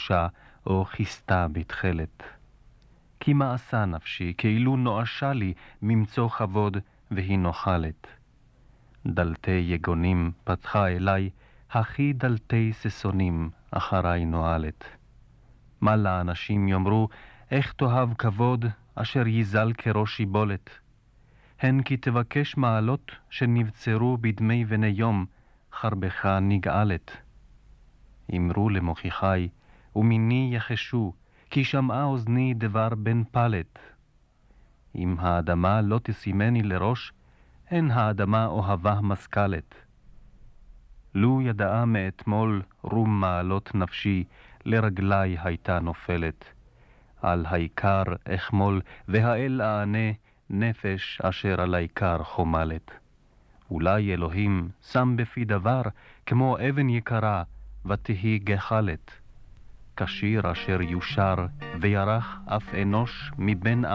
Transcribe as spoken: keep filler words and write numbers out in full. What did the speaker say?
חושה או חיסתה בתחלת. כי מעשה נפשי כאילו נואשה לי ממצוא כבוד והיא נוחלת. דלתי יגונים פתחה אליי, הכי דלתי ססונים אחריי נועלת. מה לאנשים יאמרו, איך תאהב כבוד אשר יזל כראש שיבולת. הן כי תבקש מעלות שנבצרו בדמי וניום, חרבך נגאלת. אמרו למוכיחי, ומיני יחשו, כי שמעה אוזני דבר בן פלט. אם האדמה לא תשימני לראש, אין האדמה אוהבה משכלת. לו ידעה מאתמול רום מעלות נפשי, לרגלי הייתה נופלת. על העיקר אחמול, והאל אענה, נפש אשר על העיקר חומלת. אולי אלוהים שם בפי דבר, כמו אבן יקרה, ותהי גחלת. כשיר אשר יושר, וירח אף אנוש מבין